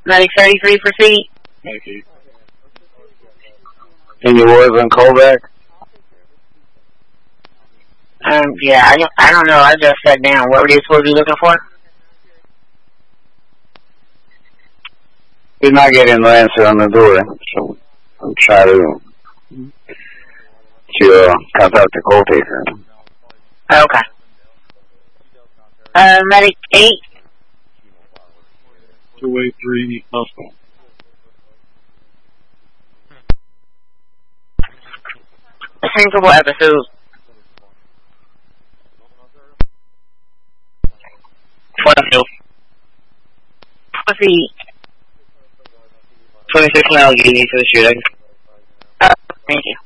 Medic 33, proceed. Thank you. Any words on Kovac? Yeah, I don't know. I just sat down. What were you supposed to be looking for? He's not getting the answer on the door, so I'm trying to contact the call taker. Okay. Medic 8. 283 hospital. Sinkable episode. Proceed. 26 miles, you need for the shooting. Thank you.